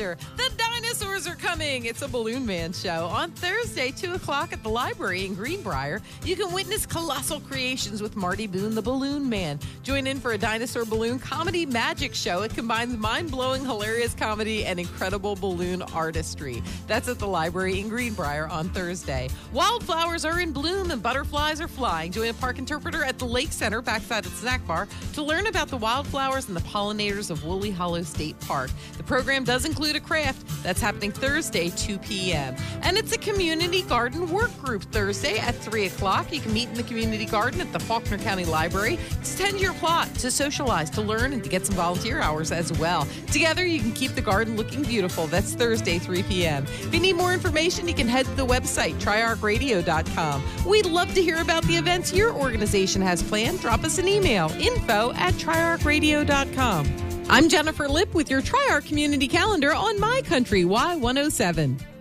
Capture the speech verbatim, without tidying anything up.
calendar. The dinosaurs are coming. It's a Balloon Man show. On Thursday, two o'clock at the library in Greenbrier, you can witness colossal creations with Marty Boone, the Balloon Man. Join in for a dinosaur balloon comedy magic show. It combines mind-blowing, hilarious comedy and incredible balloon artistry. That's at the library in Greenbrier on Thursday. Wildflowers are in bloom and butterflies are flying. Join a park interpreter at the Lake Center backside at the snack bar to learn about the wildflowers and the pollinators of Woolly Hollow State Park. The program does include a craft. That's happening Thursday, two p.m. And it's a community garden work group Thursday at three o'clock. You can meet in the community garden at the Faulkner County Library to tend your plot, to socialize, to learn, and to get some volunteer hours as well. Together, you can keep the garden looking beautiful. That's Thursday, three p.m. If you need more information, you can head to the website, tri arc radio dot com. We'd love to hear about the events your organization has planned. Drop us an email, info at tri arc radio dot com. I'm Jennifer Lipp with your Tri-Arc Community Calendar on My Country Y one oh seven.